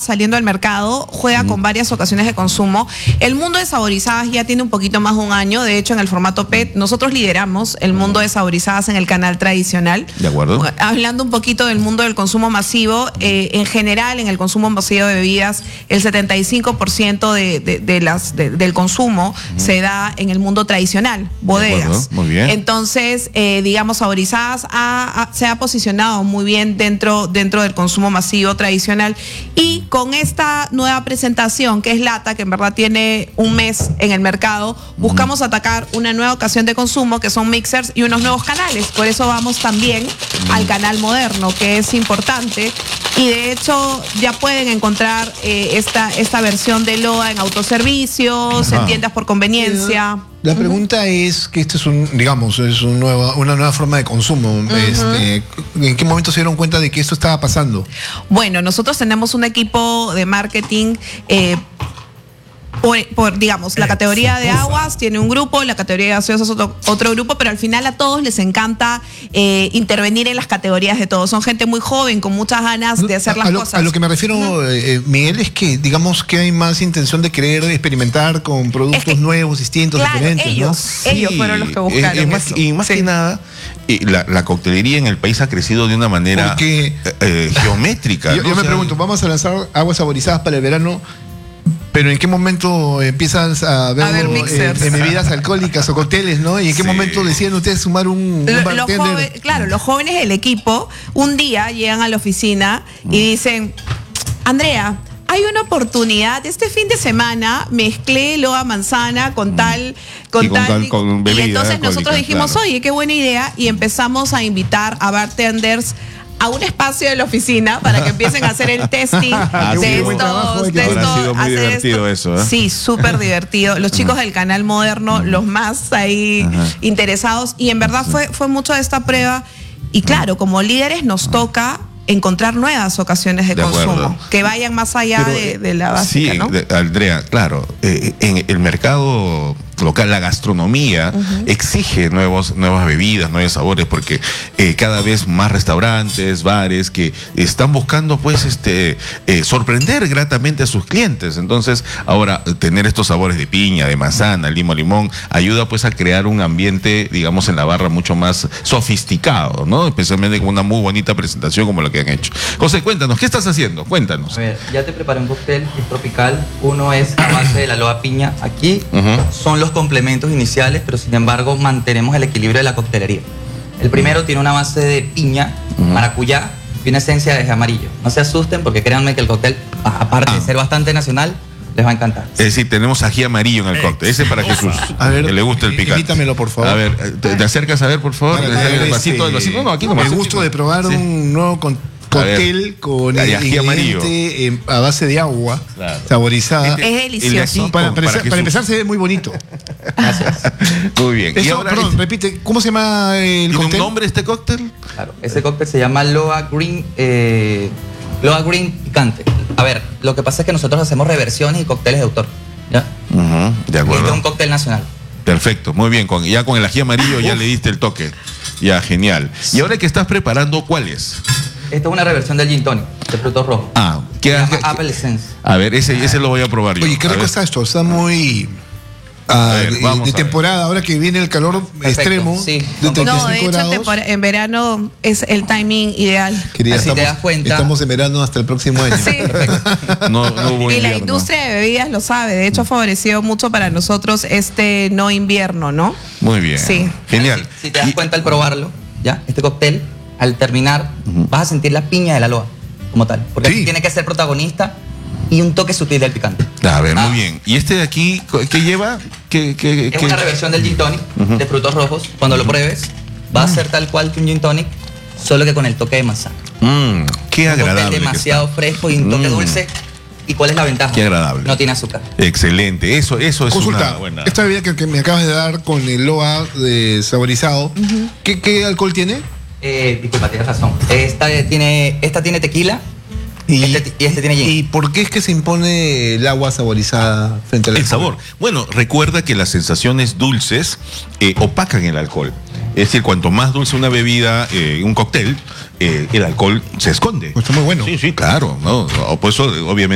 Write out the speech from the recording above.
saliendo al mercado, juega con varias ocasiones de consumo. El mundo de saborizadas ya tiene un poquito más de un año. De hecho, en el formato PET, nosotros lideramos el mundo de saborizadas en el canal tradicional. De acuerdo. Hablando un poquito del mundo del consumo masivo, en general, en el consumo masivo de bebidas, el 75% del consumo se da en el mundo tradicional, bodegas. Muy bien. Entonces, digamos, saborizadas se ha posicionado muy bien dentro del consumo masivo tradicional, y con esta nueva presentación que es Lata, que en verdad tiene un mes en el mercado, buscamos atacar una nueva ocasión de consumo que son mixers y unos nuevos canales. Por eso vamos también al canal moderno, que es importante, y de hecho ya pueden encontrar esta versión de Loa en autoservicios, en tiendas por conveniencia. La pregunta es que esto es una nueva forma de consumo. ¿En qué momento se dieron cuenta de que esto estaba pasando? Bueno, nosotros tenemos un equipo de marketing digamos, la categoría de aguas tiene un grupo, la categoría de gaseosas otro grupo, pero al final a todos les encanta intervenir en las categorías de todos. Son gente muy joven, con muchas ganas de hacer las cosas. A lo que me refiero, Miguel, es que digamos que hay más intención de querer experimentar con productos nuevos, distintos, diferentes, ellos fueron los que buscaron y más que nada, la coctelería en el país ha crecido de una manera geométrica. Yo me pregunto, vamos a lanzar aguas saborizadas para el verano, pero ¿en qué momento empiezas a ver en bebidas alcohólicas o cócteles, ¿no? ¿Y en qué momento deciden ustedes sumar un bartender? Los jóvenes del equipo un día llegan a la oficina y dicen: Andrea, hay una oportunidad, este fin de semana mezclé Loa manzana con tal. Bebida, y entonces nosotros dijimos, oye, qué buena idea, y empezamos a invitar a bartenders a un espacio de la oficina para que empiecen a hacer el testing de estos. Ha sido muy divertido eso, ¿eh? Sí, súper divertido. Los chicos del canal moderno, los más ahí interesados, y en verdad fue mucho de esta prueba. Y claro, como líderes nos toca encontrar nuevas ocasiones de consumo que vayan más allá de la básica, sí, ¿no? Andrea, claro, en el mercado local, la gastronomía exige nuevas bebidas, nuevos sabores, porque cada vez más restaurantes, bares que están buscando pues sorprender gratamente a sus clientes. Entonces ahora tener estos sabores de piña, de manzana, limón ayuda pues a crear un ambiente, digamos, en la barra mucho más sofisticado, ¿no? Especialmente con una muy bonita presentación como la que han hecho. José, cuéntanos, ¿qué estás haciendo? Cuéntanos. A ver, ya te preparé un cóctel que es tropical. Uno es a base de la Loa piña. Aquí son los complementos iniciales, pero sin embargo mantenemos el equilibrio de la coctelería. El primero tiene una base de piña, maracuyá y una esencia de ají amarillo. No se asusten, porque créanme que el cóctel, aparte de ser bastante nacional, les va a encantar. Es decir, tenemos ají amarillo en el cóctel. Ese para Jesús, a ver, que le gusta el picante. Invítamelo, por favor. A ver, ¿te acercas a ver, por favor? El vasito. No, aquí nomás. El gusto de probar un nuevo cóctel con el ají amarillo a base de agua, saborizada. Es delicioso. Para empezar se ve muy bonito. Gracias. Muy bien. Eso, y ahora, perdón, repite, ¿cómo se llama el cóctel? ¿Tiene un nombre este cóctel? Claro, ese cóctel se llama Loa Green Picante. A ver, lo que pasa es que nosotros hacemos reversiones y cócteles de autor, ¿ya? De acuerdo. Este es un cóctel nacional. Perfecto, muy bien. Ya con el ají amarillo ya le diste el toque. Ya, genial. Y ahora que estás preparando, ¿cuál es? Esta es una reversión del gin tonic, de frutos rojos. ¿Qué se llama Apple Essence. A ver, ese lo voy a probar yo. Oye, ¿qué rico está esto? Está muy de temporada, ahora que viene el calor extremo. Sí. De 35 no, de hecho, grados. en verano es el timing ideal. Querida, si te das cuenta. Estamos en verano hasta el próximo año. Sí. No hubo y la invierno. industria de bebidas lo sabe. De hecho, ha favorecido mucho para nosotros no invierno, ¿no? Muy bien. Sí. Genial. Si te das cuenta al probarlo, ya, este cóctel, al terminar, vas a sentir la piña de la Loa como tal. Porque tiene que ser protagonista y un toque sutil del picante. A ver, muy bien. ¿Y este de aquí qué lleva? Es una reversión del gin tonic de frutos rojos. Cuando lo pruebes, va a ser tal cual que un gin tonic, solo que con el toque de manzana. Qué agradable. Un cóctel demasiado fresco y un toque dulce. ¿Y cuál es la ventaja? Qué agradable. No tiene azúcar. Excelente. Eso es Consulta, una buena. esta bebida que me acabas de dar con el Loa saborizado, ¿qué alcohol tiene? Disculpa, tienes razón. Esta tiene tequila y este tiene gin. ¿Y por qué es que se impone el agua saborizada frente al alcohol? El sabor. Bueno, recuerda que las sensaciones dulces opacan el alcohol. Es decir, cuanto más dulce una bebida, un cóctel, el alcohol se esconde. Pues está muy bueno. Sí, claro. ¿No? Por eso, obviamente,